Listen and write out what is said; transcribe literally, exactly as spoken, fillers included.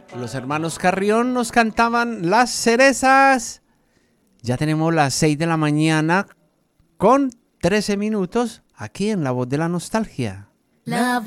Los hermanos Carrión nos cantaban Las Cerezas. Ya tenemos las seis de la mañana con trece minutos aquí en La Voz de la Nostalgia. La